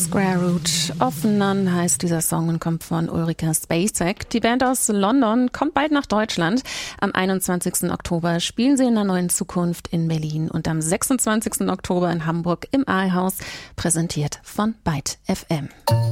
Square Root of None heißt dieser Song und kommt von Ulrika Spacek. Die Band aus London kommt bald nach Deutschland. Am 21. Oktober spielen sie in der Neuen Zukunft in Berlin und am 26. Oktober in Hamburg im Aalhaus, präsentiert von Byte FM.